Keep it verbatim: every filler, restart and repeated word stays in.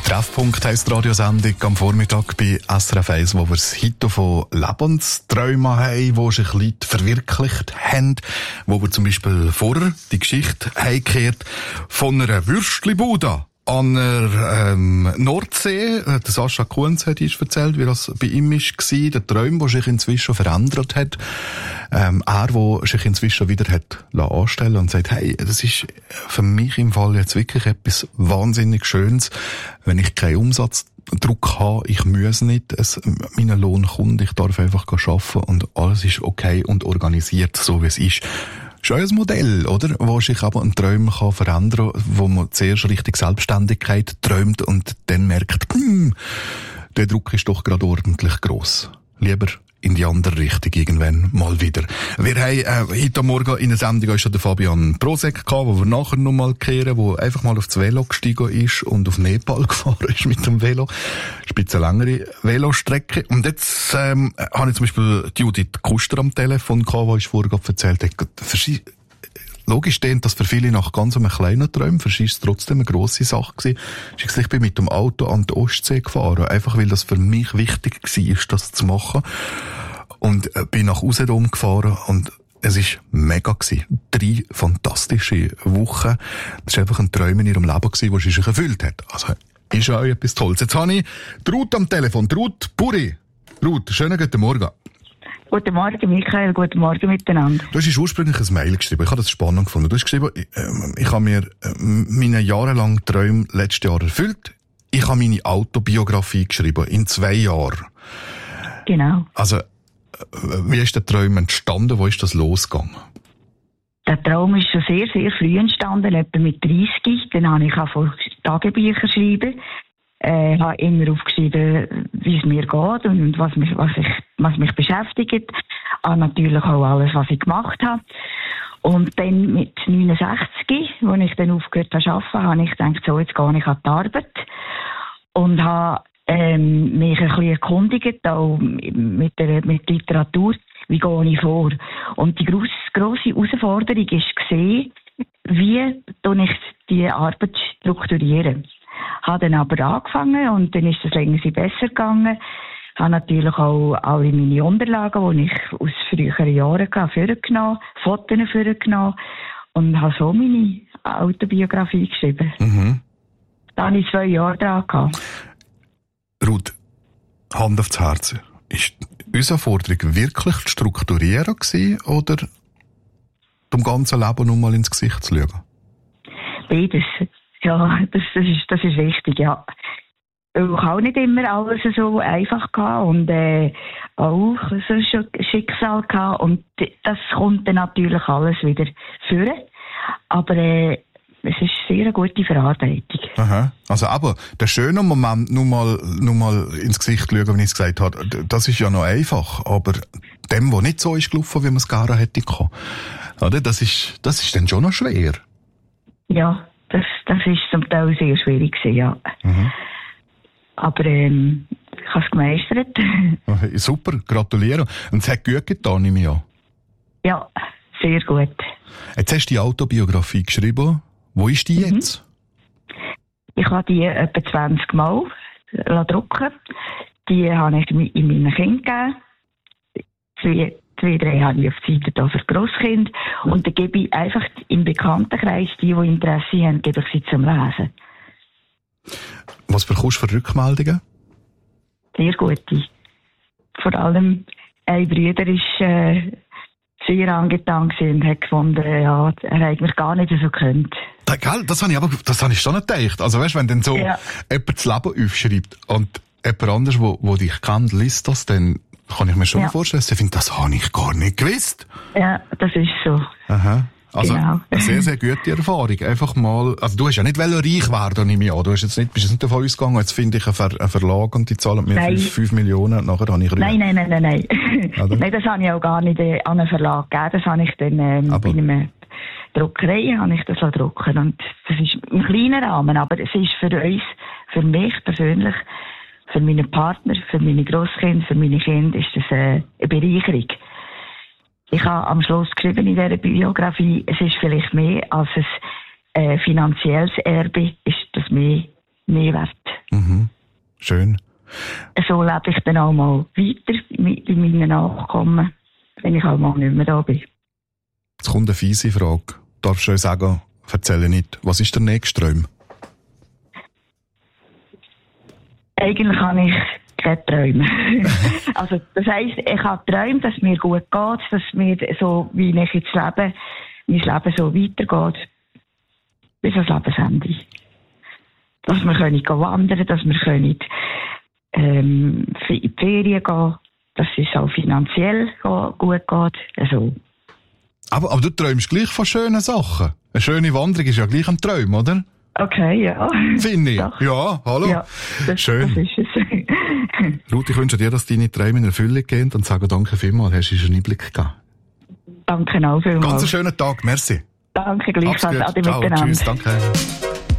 Treffpunkt heisst die Radiosendung am Vormittag bei S R F eins, wo wir das Hito von Lebensträumen haben, die sich Leute verwirklicht haben, wo wir zum Beispiel vorher die Geschichte haben gehört von einer Würstlibude an der ähm, Nordsee. Der Sascha Kunz hat uns erzählt, wie das bei ihm war, der Traum, der sich inzwischen verändert hat. Ähm, er, der sich inzwischen wieder hat anstellen und sagt, hey, das ist für mich im Fall jetzt wirklich etwas wahnsinnig Schönes, wenn ich keinen Umsatzdruck habe, ich muss nicht, es, mein Lohn kommt, ich darf einfach arbeiten und alles ist okay und organisiert, so wie es ist. Das ist auch ein Modell, oder? Wo sich aber ein Traum kann verändern kann, wo man zuerst richtig Selbstständigkeit träumt und dann merkt, hm, der Druck ist doch gerade ordentlich gross. Lieber in die andere Richtung irgendwann mal wieder. Wir haben äh, heute Morgen in der Sendung auch schon den Fabian Prosek gehabt, wo wir nachher noch mal kehren, wo einfach mal aufs Velo gestiegen ist und auf Nepal gefahren ist mit dem Velo. Spitze längere Velostrecke. Und jetzt ähm, habe ich zum Beispiel die Judith Kuster am Telefon gehabt, die ich vorher gerade erzählt habe. Logisch stimmt, dass für viele nach ganz einem kleinen Träumen, für sie ist es trotzdem eine grosse Sache gewesen. Ich bin mit dem Auto an die Ostsee gefahren, einfach weil das für mich wichtig war, das zu machen. Und bin nach Usedom gefahren und es ist mega gewesen. Drei fantastische Wochen. Das war einfach ein Traum in ihrem Leben gewesen, der sie sich erfüllt hat. Also, ist auch etwas Tolles. Jetzt habe ich die Ruth am Telefon. Die Ruth Puri. Ruth, schönen guten Morgen. Guten Morgen, Michael. Guten Morgen miteinander. Du hast ursprünglich ein Mail geschrieben. Ich habe das spannend gefunden. Du hast geschrieben, ich, äh, ich habe mir äh, meine jahrelangen Träume letztes Jahr erfüllt. Ich habe meine Autobiografie geschrieben. In zwei Jahren. Genau. Also, wie ist der Traum entstanden? Wo ist das losgegangen? Der Traum ist schon sehr, sehr früh entstanden, etwa mit dreißig. Dann habe ich auch Tagebücher schreiben. Ich äh, habe immer aufgeschrieben, wie es mir geht und was mich, was ich, was mich beschäftigt. Auch natürlich auch alles, was ich gemacht habe. Und dann mit neunundsechzig, als ich dann aufgehört habe zu arbeiten, habe ich gedacht, so, jetzt gehe ich an die Arbeit. Und habe ähm, mich ein bisschen erkundigt, auch mit der mit Literatur, wie gehe ich vor. Und die grosse, grosse Herausforderung war gesehen, wie tue ich die Arbeit strukturieren. Habe dann aber angefangen und dann ist es länger besser gegangen. Habe natürlich auch alle meine Unterlagen, die ich aus früheren Jahren vorgenommen, Fotos vorgenommen und habe so meine Autobiografie geschrieben. Mhm. Da hatte ich zwei Jahre dran gehabt. Ruth, Hand aufs Herz. Ist unsere Forderung wirklich zu strukturieren gewesen, oder dem ganzen Leben noch mal ins Gesicht zu schauen? Beides. Ja, das, das, ist, das ist wichtig, ja. Ich habe auch nicht immer alles so einfach gehabt und äh, auch so ein Schicksal gehabt und das kommt dann natürlich alles wieder führen. Aber äh, es ist sehr eine gute Verarbeitung. Aha. Also aber der schöne Moment, nur mal, nur mal ins Gesicht schauen, wie ich es gesagt habe, das ist ja noch einfach. Aber dem, wo nicht so ist gelaufen, wie man es gerne hätte können, oder? Das ist, das ist dann schon noch schwer. Ja, das, das ist zum Teil sehr schwierig gewesen, ja. Mhm. Aber ähm, ich habe es gemeistert. Okay, super, gratuliere. Und es hat gut getan, nehme ich an. Ja, sehr gut. Jetzt hast du die Autobiografie geschrieben. Wo ist die jetzt? Ich habe die etwa zwanzig Mal drucken. Die habe ich in meinen Kindern gegeben. Zwei, zwei drei habe ich auf die Seite da für Grosskind. Und dann gebe ich einfach im Bekanntenkreis, die, die Interesse haben, gebe ich sie zum Lesen. Was bekommst du für Rückmeldungen? Sehr gute. Vor allem ein Bruder ist äh, sehr angetan und hat gefunden, ja, er hat mich gar nicht so gekannt. Da, gell, das habe ich aber, das habe ich schon nicht gedacht. Also weißt, wenn dann so ja. jemand das Leben aufschreibt und jemand anderes, wo, wo dich kennt, liest das, dann kann ich mir schon ja. vorstellen, ich finde, das habe ich gar nicht gewusst. Ja, das ist so. Aha. Also, genau. Eine sehr, sehr gute Erfahrung. Einfach mal, also du hast ja nicht reich werden, nehme ich an. Du hast jetzt nicht, bist jetzt nicht davon ausgegangen, jetzt finde ich einen, Ver, einen Verlag und die zahlen mir fünf Millionen und nachher habe ich Nein, nein, nein, nein, nein. Nein, das habe ich auch gar nicht äh, an einen Verlag gegeben. Das habe ich dann ähm, bei einer Druckerei habe ich das drucken. Und das ist im kleinen Rahmen, aber es ist für uns, für mich persönlich, für meinen Partner, für meine Grosskinder, für meine Kinder, ist das äh, eine Bereicherung. Ich habe am Schluss geschrieben in dieser Biografie, es ist vielleicht mehr als ein äh, finanzielles Erbe, ist das mehr, mehr wert. Mhm. Mhm. Schön. So lebe ich dann auch mal weiter mit meinen Nachkommen, wenn ich auch mal nicht mehr da bin. Jetzt kommt eine fiese Frage. Darfst du euch sagen, erzähle nicht, was ist der nächste Traum? Eigentlich habe ich keine Träume. Also, das heisst, ich habe Träume, dass es mir gut geht, dass mir so, wie ich jetzt lebe, mein Leben so weitergeht, bis ans Lebensende. Dass wir können wandern, dass wir können, ähm, in die Ferien gehen, dass es auch finanziell gut geht. Also. Aber, aber du träumst gleich von schönen Sachen. Eine schöne Wanderung ist ja gleich ein Traum, oder? Okay, ja. Finde ich. Doch. Ja, hallo. Ja, das, schön. Das ist es. Ruth, ich wünsche dir, dass deine Träume in Erfüllung gehen und sage danke vielmals, hast du uns einen Einblick gegeben. Danke auch vielmals. Ganz einen schönen Tag, merci. Danke gleichfalls. Ade Ciao, miteinander. tschüss, danke.